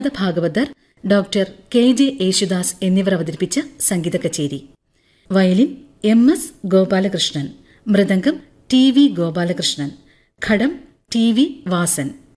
Bhagavathar, doctor KJ. Yesudas എന്നിവർ അവതരിപ്പിച്ച സംഗീത കച്ചേരി. വയലിൻ എം.എസ്. ഗോപാലകൃഷ്ണൻ, മൃദംഗം ടി.വി. ഗോപാലകൃഷ്ണൻ, ഘടം ടി.വി. വാസൻ.